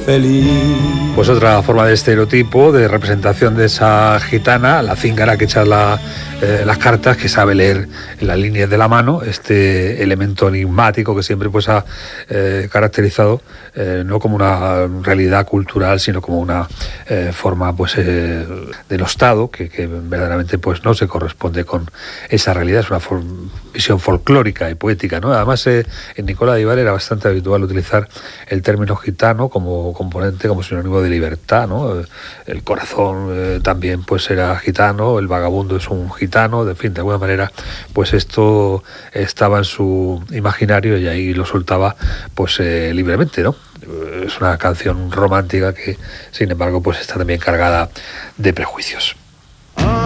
feliz. Pues otra forma de estereotipo, de representación de esa gitana, la cíngara que echa las cartas, que sabe leer las líneas de la mano, este elemento enigmático que siempre pues ha caracterizado no como una realidad cultural, sino como una forma pues denostado, que verdaderamente pues no se corresponde con esa realidad. Es una visión folclórica y poética, ¿no? Además, en Nicola de Aybar era bastante habitual utilizar el término gitano como componente, como sinónimo de libertad, ¿no? El corazón también pues era gitano, el vagabundo es un gitano, en fin, de alguna manera pues esto estaba en su imaginario y ahí lo soltaba pues libremente, ¿no? Es una canción romántica que, sin embargo, pues está también cargada de prejuicios.